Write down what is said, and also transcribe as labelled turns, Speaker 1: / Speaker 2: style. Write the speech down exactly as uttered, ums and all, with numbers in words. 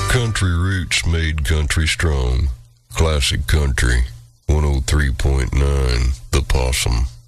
Speaker 1: Country roots made country strong. Classic Country, one oh three point nine, The Possum.